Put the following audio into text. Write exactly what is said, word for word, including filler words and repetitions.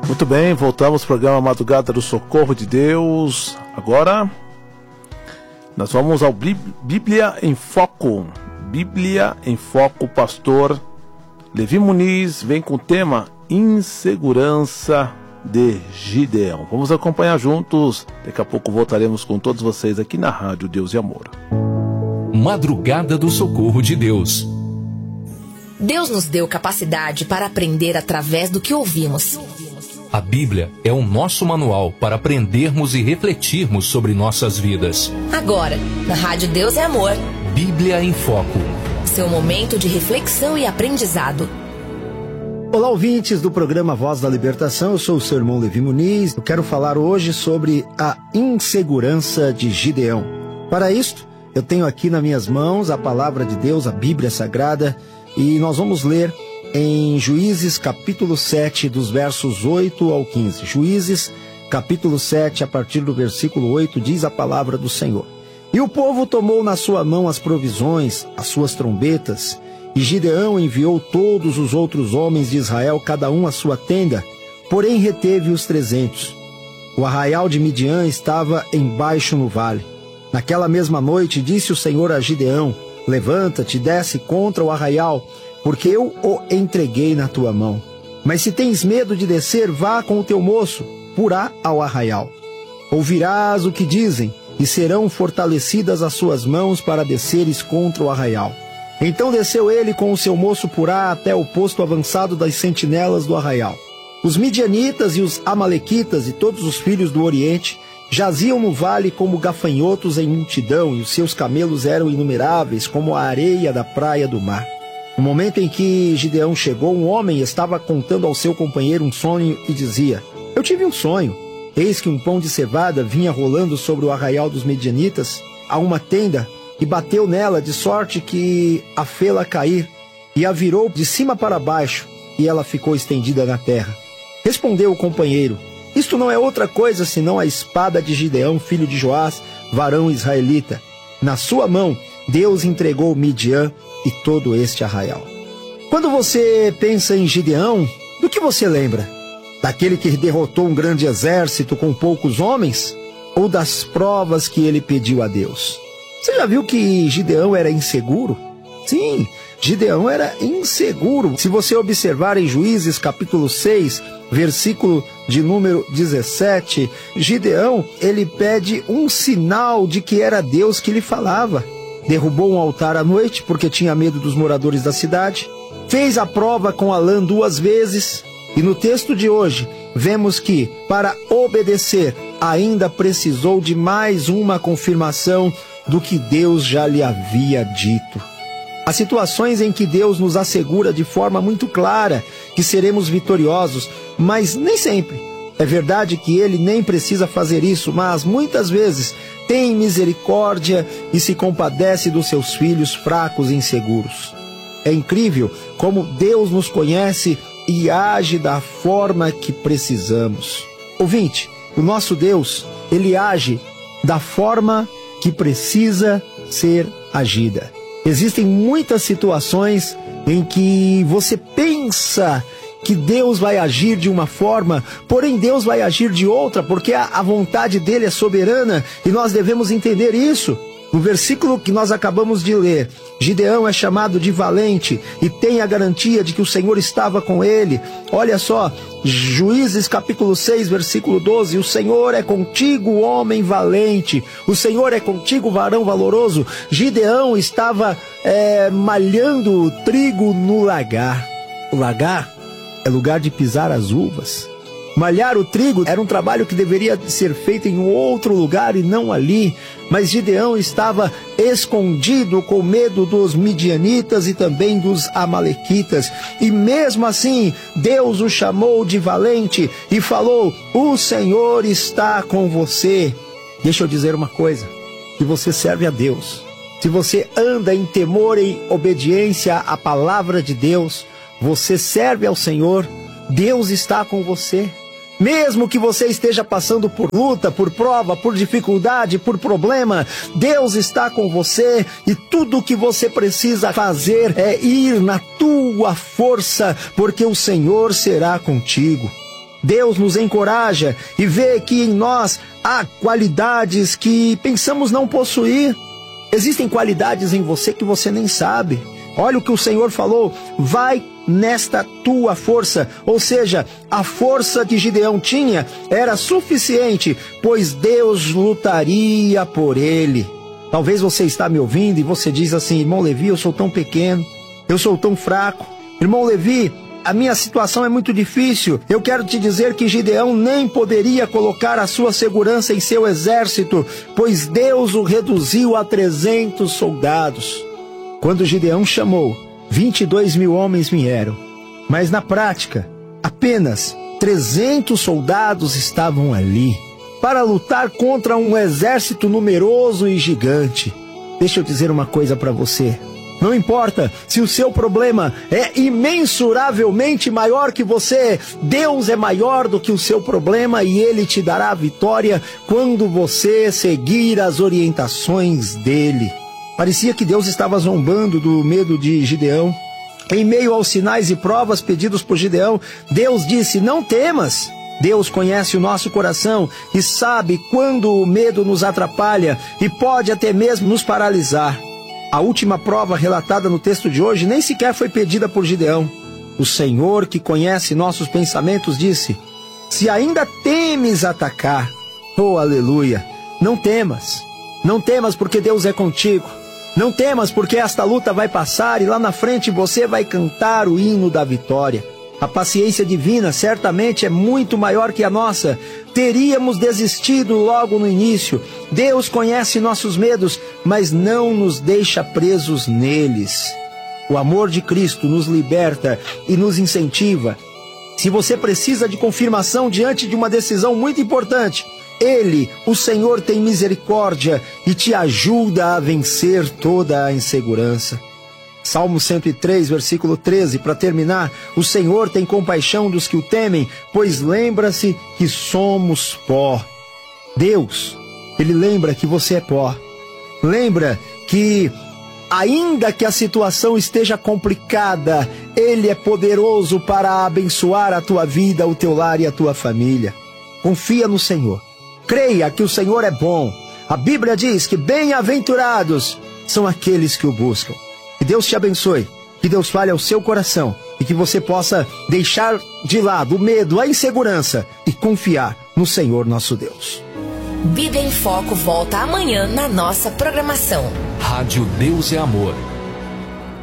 Muito bem, voltamos ao programa Madrugada do Socorro de Deus. Agora nós vamos ao Bíblia em Foco. Bíblia em Foco, pastor Levi Muniz vem com o tema Insegurança de Gideão. Vamos acompanhar juntos. Daqui a pouco voltaremos com todos vocês aqui na Rádio Deus e Amor. Madrugada do Socorro de Deus. Deus nos deu capacidade para aprender através do que ouvimos. A Bíblia é o nosso manual para aprendermos e refletirmos sobre nossas vidas. Agora, na Rádio Deus e Amor. Bíblia em Foco. Seu momento de reflexão e aprendizado. Olá, ouvintes do programa Voz da Libertação. Eu sou o seu irmão Levi Muniz. Eu quero falar hoje sobre a insegurança de Gideão. Para isto, eu tenho aqui nas minhas mãos a palavra de Deus, a Bíblia Sagrada, e nós vamos ler em Juízes capítulo sete, dos versos oito ao quinze. Juízes capítulo sete, a partir do versículo oito, diz a palavra do Senhor. E o povo tomou na sua mão as provisões, as suas trombetas, e Gideão enviou todos os outros homens de Israel, cada um à sua tenda, porém reteve os trezentos. O arraial de Midian estava embaixo no vale. Naquela mesma noite disse o Senhor a Gideão: levanta-te, desce contra o arraial, porque eu o entreguei na tua mão. Mas se tens medo de descer, vá com o teu moço, purá ao arraial. Ouvirás o que dizem, e serão fortalecidas as suas mãos para desceres contra o arraial. Então desceu ele com o seu moço purá até o posto avançado das sentinelas do arraial. Os midianitas e os amalequitas e todos os filhos do Oriente jaziam no vale como gafanhotos em multidão, e os seus camelos eram inumeráveis como a areia da praia do mar. No momento em que Gideão chegou, um homem estava contando ao seu companheiro um sonho e dizia: eu tive um sonho. Eis que um pão de cevada vinha rolando sobre o arraial dos medianitas a uma tenda e bateu nela, de sorte que a fê-la cair, e a virou de cima para baixo, e ela ficou estendida na terra. Respondeu o companheiro: isto não é outra coisa senão a espada de Gideão, filho de Joás, varão israelita. Na sua mão Deus entregou Midian e todo este arraial. Quando você pensa em Gideão, do que você lembra? Daquele que derrotou um grande exército com poucos homens? Ou das provas que ele pediu a Deus? Você já viu que Gideão era inseguro? Sim, Gideão era inseguro. Se você observar em Juízes capítulo seis, versículo de número dezessete, Gideão, ele pede um sinal de que era Deus que lhe falava. Derrubou um altar à noite porque tinha medo dos moradores da cidade. Fez a prova com a lã duas vezes. E no texto de hoje, vemos que, para obedecer, ainda precisou de mais uma confirmação do que Deus já lhe havia dito. Há situações em que Deus nos assegura de forma muito clara que seremos vitoriosos, mas nem sempre. É verdade que Ele nem precisa fazer isso, mas muitas vezes tem misericórdia e se compadece dos seus filhos fracos e inseguros. É incrível como Deus nos conhece e age da forma que precisamos. Ouvinte, o nosso Deus, Ele age da forma que precisa ser agida. Existem muitas situações em que você pensa que Deus vai agir de uma forma, porém Deus vai agir de outra, porque a, a vontade dele é soberana e nós devemos entender isso. No versículo que nós acabamos de ler, Gideão é chamado de valente e tem a garantia de que o Senhor estava com ele. Olha só, Juízes capítulo seis, versículo doze, o Senhor é contigo, homem valente, o Senhor é contigo, varão valoroso. Gideão estava é, malhando trigo no lagar. O lagar é lugar de pisar as uvas. Malhar o trigo era um trabalho que deveria ser feito em outro lugar e não ali. Mas Gideão estava escondido com medo dos midianitas e também dos amalequitas. E mesmo assim, Deus o chamou de valente e falou: o Senhor está com você. Deixa eu dizer uma coisa: se você serve a Deus, se você anda em temor e obediência à palavra de Deus, você serve ao Senhor, Deus está com você. Mesmo que você esteja passando por luta, por prova, por dificuldade, por problema, Deus está com você e tudo o que você precisa fazer é ir na tua força, porque o Senhor será contigo. Deus nos encoraja e vê que em nós há qualidades que pensamos não possuir. Existem qualidades em você que você nem sabe. Olha o que o Senhor falou, vai nesta tua força. Ou seja, a força que Gideão tinha era suficiente, pois Deus lutaria por ele. Talvez você está me ouvindo e você diz assim, irmão Levi, eu sou tão pequeno, eu sou tão fraco. Irmão Levi, a minha situação é muito difícil. Eu quero te dizer que Gideão nem poderia colocar a sua segurança em seu exército, pois Deus o reduziu a trezentos soldados. Quando Gideão chamou, vinte e dois mil homens vieram, mas na prática, apenas trezentos soldados estavam ali, para lutar contra um exército numeroso e gigante. Deixa eu dizer uma coisa para você. Não importa se o seu problema é imensuravelmente maior que você, Deus é maior do que o seu problema e Ele te dará a vitória quando você seguir as orientações dEle. Parecia que Deus estava zombando do medo de Gideão. Em meio aos sinais e provas pedidos por Gideão, Deus disse, não temas. Deus conhece o nosso coração e sabe quando o medo nos atrapalha e pode até mesmo nos paralisar. A última prova relatada no texto de hoje nem sequer foi pedida por Gideão. O Senhor, que conhece nossos pensamentos, disse, se ainda temes atacar, oh aleluia, não temas. Não temas porque Deus é contigo. Não temas porque esta luta vai passar e lá na frente você vai cantar o hino da vitória. A paciência divina certamente é muito maior que a nossa. Teríamos desistido logo no início. Deus conhece nossos medos, mas não nos deixa presos neles. O amor de Cristo nos liberta e nos incentiva. Se você precisa de confirmação diante de uma decisão muito importante, Ele, o Senhor, tem misericórdia e te ajuda a vencer toda a insegurança. Salmo cento e três, versículo treze, para terminar, o Senhor tem compaixão dos que o temem, pois lembra-se que somos pó. Deus, Ele lembra que você é pó. Lembra que, ainda que a situação esteja complicada, Ele é poderoso para abençoar a tua vida, o teu lar e a tua família. Confia no Senhor. Creia que o Senhor é bom. A Bíblia diz que bem-aventurados são aqueles que o buscam. Que Deus te abençoe, que Deus fale ao seu coração e que você possa deixar de lado o medo, a insegurança e confiar no Senhor nosso Deus. Bíblia em Foco volta amanhã na nossa programação. Rádio Deus é Amor.